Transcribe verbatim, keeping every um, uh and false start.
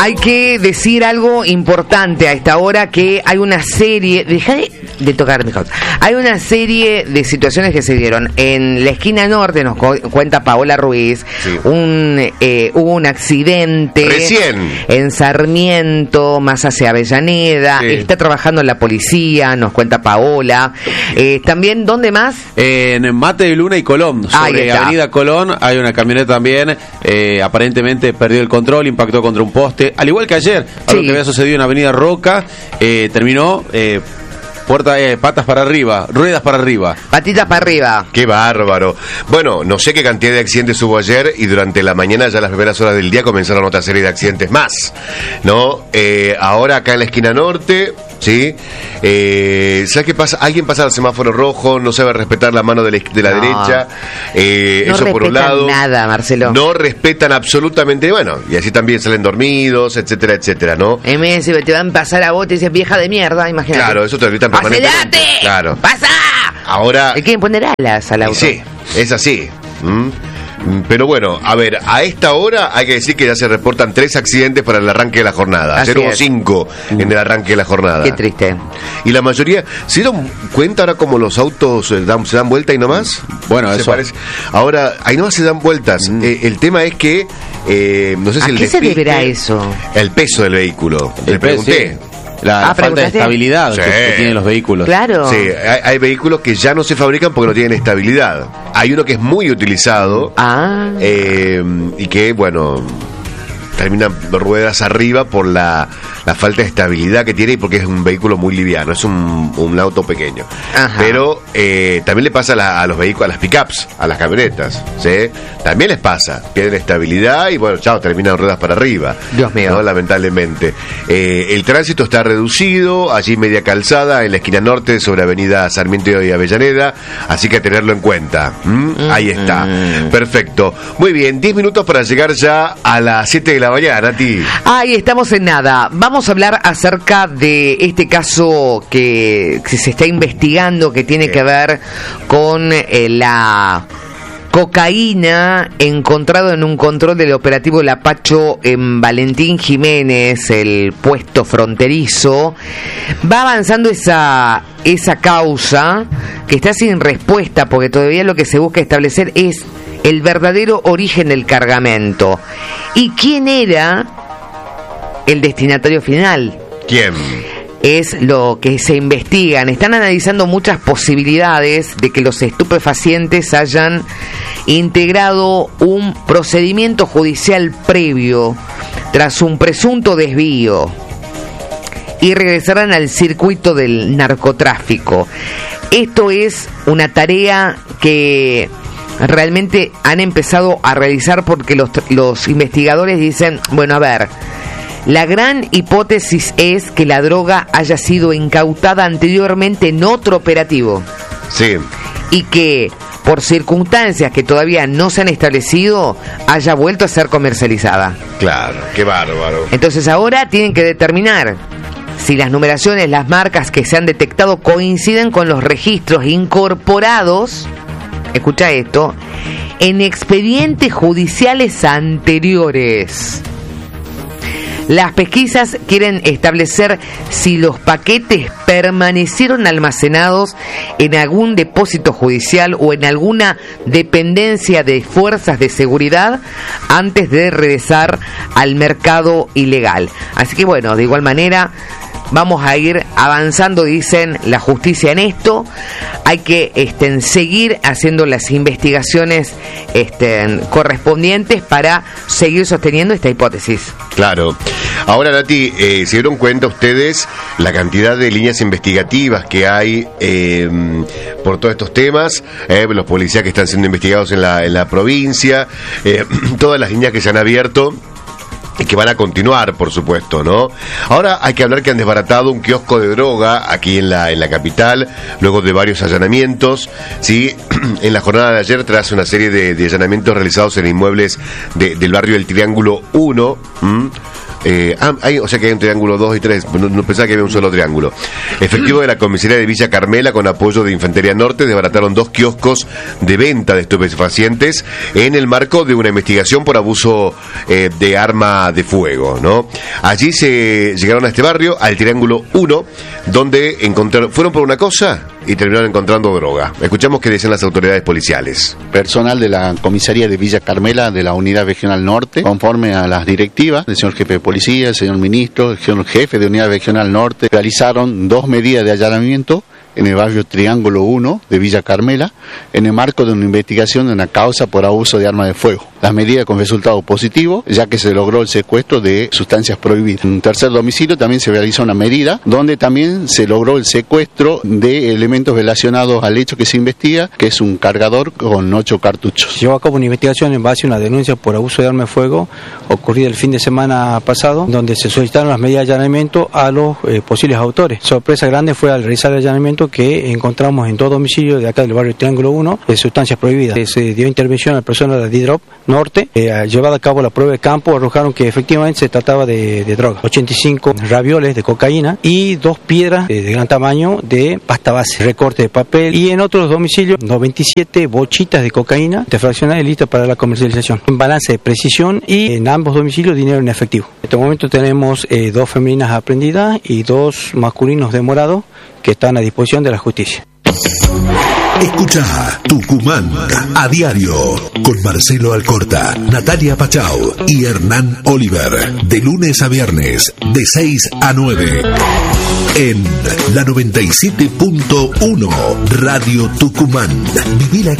Hay que decir algo importante a esta hora, que hay una serie, deja de, de tocar mi causa. Hay una serie de situaciones que se dieron en la esquina norte, nos cu- cuenta Paola Ruiz, sí. un eh, hubo un accidente recién en Sarmiento, más hacia Avellaneda, sí. está trabajando la policía, nos cuenta Paola. Eh, también, ¿dónde más? En Mate de Luna y Colón, sobre Avenida Colón, hay una camioneta también, eh, aparentemente perdió el control, impactó contra un poste. Al igual que ayer, algo sí. que había sucedido en Avenida Roca, eh, terminó eh, puerta, eh, patas para arriba, ruedas para arriba. Patitas para arriba. Qué bárbaro. Bueno, no sé qué cantidad de accidentes hubo ayer y durante la mañana, ya las primeras horas del día, comenzaron otra serie de accidentes más, ¿no? Eh, ahora acá en la esquina norte... ¿Sí? Eh, ¿Sabes qué pasa? Alguien pasa al semáforo rojo, no sabe respetar la mano de la, de la no. derecha. Eh, no eso por un lado. No respetan nada, Marcelo. No respetan absolutamente, bueno, y así también salen dormidos, etcétera, etcétera, ¿no? M S, te van a pasar a vos, te dicen vieja de mierda, imagínate. Claro, eso te lo gritan permanentemente. Claro. ¡Pasa! Ahora. Hay que poner alas al auto. Sí, es así. ¿Mm? Pero bueno, a ver, a esta hora hay que decir que ya se reportan tres accidentes para el arranque de la jornada. Ayer hubo cinco en el arranque de la jornada. Qué triste. Y la mayoría, ¿se dieron cuenta ahora como los autos eh, dan, se dan vuelta y no más? Bueno, ¿Se eso. parece? Ahora, ahí no más se dan vueltas. Mm. Eh, el tema es que, eh, no sé si ¿A el qué despiste, se deberá eso? El peso del vehículo. El Le pregunté. Sí. La, ah, la falta de estabilidad sí. que, que tienen los vehículos. Claro. Sí, hay, hay vehículos que ya no se fabrican porque no tienen estabilidad. Hay uno que es muy utilizado ah. eh, y que, bueno, terminan ruedas arriba por la, la falta de estabilidad que tiene y porque es un vehículo muy liviano, es un, un auto pequeño. Ajá. Pero eh, también le pasa a, la, a los vehículos, a las pickups, a las camionetas, ¿sí? También les pasa, pierden estabilidad y bueno, chao, terminan ruedas para arriba. Dios mío. ¿No? Lamentablemente. Eh, el tránsito está reducido, allí media calzada, en la esquina norte, sobre Avenida Sarmiento y Avellaneda, así que a tenerlo en cuenta. ¿Mm? Mm, Ahí está. Mm. Perfecto. Muy bien, diez minutos para llegar ya a las siete de la mañana, Nati. Ahí estamos en nada. Vamos a hablar acerca de este caso que, que se está investigando, que tiene sí. que ver con eh, la cocaína encontrado en un control del operativo Lapacho en Valentín Jiménez, el puesto fronterizo. Va avanzando esa esa causa que está sin respuesta, porque todavía lo que se busca establecer es el verdadero origen del cargamento y quién era el destinatario final. ¿Quién? Es lo que se investigan. Están analizando muchas posibilidades de que los estupefacientes hayan integrado un procedimiento judicial previo tras un presunto desvío y regresarán al circuito del narcotráfico. Esto es una tarea que realmente han empezado a realizar porque los, los investigadores dicen, bueno, a ver, la gran hipótesis es que la droga haya sido incautada anteriormente en otro operativo. Sí. Y que, por circunstancias que todavía no se han establecido, haya vuelto a ser comercializada. Claro, qué bárbaro. Entonces ahora tienen que determinar si las numeraciones, las marcas que se han detectado coinciden con los registros incorporados, escucha esto, en expedientes judiciales anteriores. Las pesquisas quieren establecer si los paquetes permanecieron almacenados en algún depósito judicial o en alguna dependencia de fuerzas de seguridad antes de regresar al mercado ilegal. Así que bueno, de igual manera vamos a ir avanzando, dicen la justicia en esto. Hay que este, seguir haciendo las investigaciones este, correspondientes para seguir sosteniendo esta hipótesis. Claro. Ahora, Nati, eh, ¿se dieron cuenta ustedes la cantidad de líneas investigativas que hay eh, por todos estos temas? Eh, los policías que están siendo investigados en la, en la provincia, eh, todas las líneas que se han abierto y que van a continuar, por supuesto, ¿no? Ahora hay que hablar que han desbaratado un kiosco de droga aquí en la en la capital, luego de varios allanamientos, ¿sí? En la jornada de ayer, tras una serie de, de allanamientos realizados en inmuebles de, del barrio del Triángulo uno, ¿m? Eh, ah, hay, o sea que hay un triángulo dos y tres, no, no pensaba que había un solo triángulo. Efectivo de la comisaría de Villa Carmela, con apoyo de Infantería Norte, desbarataron dos kioscos de venta de estupefacientes en el marco de una investigación por abuso eh, de arma de fuego, ¿no? Allí se llegaron a este barrio, al triángulo uno, donde encontraron, fueron por una cosa y terminaron encontrando droga. Escuchamos qué dicen las autoridades policiales. Personal de la comisaría de Villa Carmela de la Unidad Regional Norte, conforme a las directivas del señor jefe de policía, el señor ministro, el señor jefe de Unidad Regional Norte, realizaron dos medidas de allanamiento en el barrio Triángulo uno de Villa Carmela, en el marco de una investigación de una causa por abuso de arma de fuego. Las medidas con resultado positivo, ya que se logró el secuestro de sustancias prohibidas. En un tercer domicilio también se realizó una medida, donde también se logró el secuestro de elementos relacionados al hecho que se investiga, que es un cargador con ocho cartuchos. Se llevó a cabo una investigación en base a una denuncia por abuso de arma de fuego ocurrida el fin de semana pasado, donde se solicitaron las medidas de allanamiento a los eh, posibles autores. Sorpresa grande fue al realizar el allanamiento que encontramos en dos domicilios de acá del barrio Triángulo uno de sustancias prohibidas. Eh, se dio intervención al personal de D I D R O P Norte, eh, llevada a cabo la prueba de campo, arrojaron que efectivamente se trataba de, de droga. ochenta y cinco ravioles de cocaína y dos piedras eh, de gran tamaño de pasta base, recorte de papel, y en otros domicilios noventa y siete bochitas de cocaína fraccionadas y listas para la comercialización. En balance de precisión y en ambos domicilios dinero en efectivo. En este momento tenemos eh, dos femeninas aprendidas y dos masculinos demorados que están a disposición de la justicia. Escucha Tucumán a diario con Marcelo Alcorta, Natalia Pachau y Hernán Oliver, de lunes a viernes de seis a nueve en la noventa y siete punto uno Radio Tucumán. Viví la